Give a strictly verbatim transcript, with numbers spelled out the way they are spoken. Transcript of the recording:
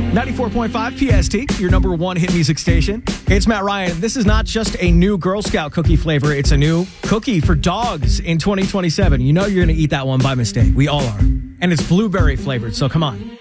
ninety-four point five P S T, your number one hit music station. Hey, it's Matt Ryan. This is not just a new Girl Scout cookie flavor. It's a new cookie for dogs in twenty twenty-seven. You know you're going to eat that one by mistake. We all are. And it's blueberry flavored, so come on.